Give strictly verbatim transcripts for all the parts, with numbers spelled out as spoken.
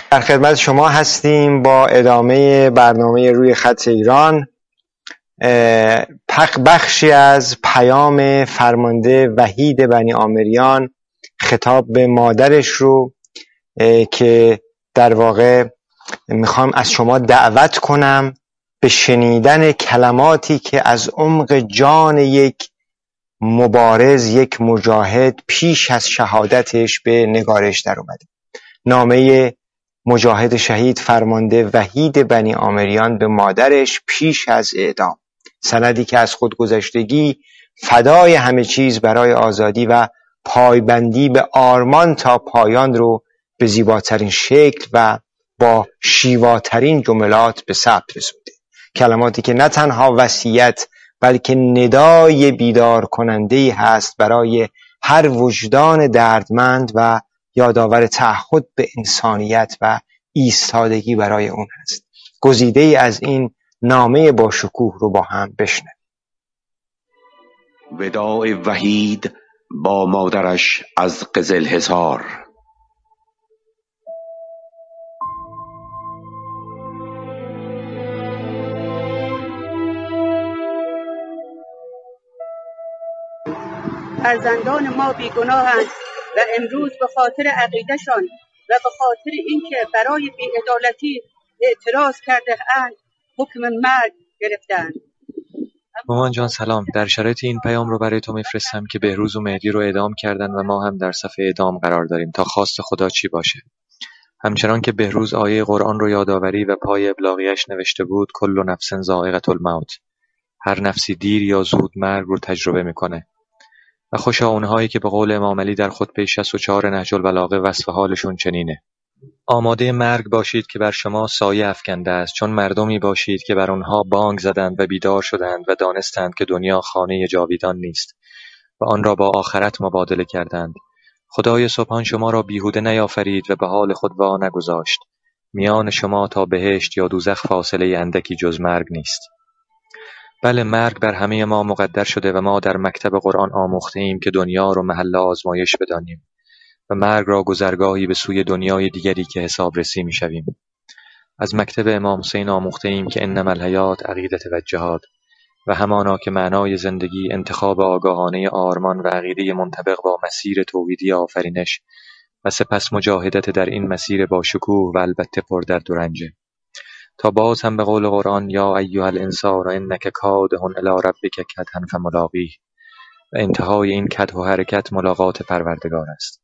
در خدمت شما هستیم با ادامه برنامه روی خط ایران، بخشی از پیام فرمانده وحید بنی عامریان خطاب به مادرش رو که در واقع میخوام از شما دعوت کنم به شنیدن کلماتی که از عمق جان یک مبارز، یک مجاهد پیش از شهادتش به نگارش در اومده. نامه مجاهد شهید فرمانده وحید بنی عامریان به مادرش پیش از اعدام، سندی که از خودگذشتگی، فدای همه چیز برای آزادی و پایبندی به آرمان تا پایان رو به زیباترین شکل و با شیواترین جملات به ثبت رسونده. کلماتی که نه تنها وصیت بلکه ندای بیدار کننده‌ای هست برای هر وجدان دردمند و یادآور تعهد به انسانیت و ایستادگی برای اون هست. گزیده‌ای از این نامه با شکوه رو با هم بشنویم. وداع وحید با مادرش از قزلحصار. فرزندان ما بیگناهند و امروز به خاطر عقیدهشان و به خاطر اینکه برای بی‌عدالتی اعتراض کرده اند حکم مرگ گرفتند. مامان جان سلام. در شرایط این پیام رو برای تو میفرستم که بهروز و مهدی رو اعدام کردن و ما هم در صف اعدام قرار داریم تا خواست خدا چی باشه. همچنان که بهروز آیه قرآن رو یادآوری و پای ابلاغیش نوشته بود کل نفس ذائقة الموت، هر نفسی دیر یا زود مرگ رو تجربه میکنه. و خوشا اونهایی که به قول امام علی در خطبه شصت و چهار نهج البلاغه وصف حالشون چنینه: آماده مرگ باشید که بر شما سایه افکنده است، چون مردمی باشید که بر آنها بانگ زدند و بیدار شدند و دانستند که دنیا خانه جاویدان نیست و آن را با آخرت مبادله کردند. خدای سبحان شما را بیهوده نیافرید و به حال خود وا نگذاشت. میان شما تا بهشت یا دوزخ فاصله اندکی جز مرگ نیست. بله، مرگ بر همه ما مقدر شده و ما در مکتب قرآن آموخته ایم که دنیا رو محل آزمایش بدانیم و مرگ را گذرگاهی به سوی دنیای دیگری که حسابرسی می‌شویم. از مکتب امام حسین آموخته ایم که انما الحیات عقیدة و جهاد، و همانا که معنای زندگی انتخاب آگاهانه آرمان و عقیده منطبق با مسیر توحیدی آفرینش و سپس مجاهدت در این مسیر با شکوه و البته پر درد و رنجه، تا باز هم به قول قرآن یا ایها الانسان انک کادح الی ربک کدحا فملاقیه، و انتهای این کدح و حرکت ملاقات پروردگار است.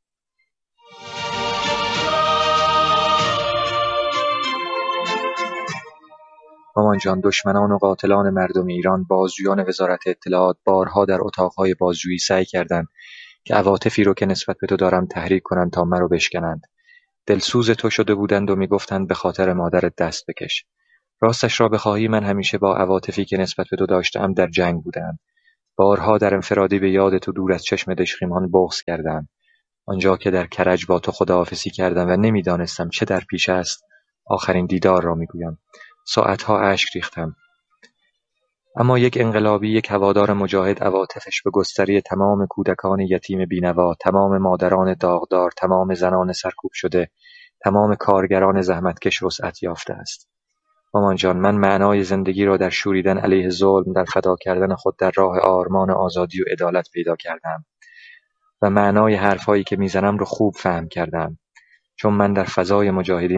مامان جان، دشمنان و قاتلان مردم ایران، بازجویان وزارت اطلاعات بارها در اتاقهای بازجویی سعی کردند که عواطفی رو که نسبت به تو دارم تحریک کنند تا مرا بشکنند. دلسوز تو شده بودند و میگفتند به خاطر مادرت دست بکش. راستش را بخواهی من همیشه با عواطفی که نسبت به تو داشتم در جنگ بودم. بارها در انفرادی به یاد تو دور از چشم دشخیمان بغض کردم. آنجا که در کرج با تو خداحافظی کردم و نمیدانستم چه در پیش است، آخرین دیدار را میگویم. ساعتها اشک ریختم. اما یک انقلابی، یک هوادار مجاهد، عواطفش به گستری تمام کودکان یتیم بینوا، تمام مادران داغدار، تمام زنان سرکوب شده، تمام کارگران زحمتکش وسعت یافته است. مامان جان، من معنای زندگی را در شوریدن علیه ظلم، در فدا کردن خود در راه آرمان آزادی و عدالت پیدا کردم و معنای حرفایی که میزنم رو خوب فهم کردم، چون من در فضای مجاهدین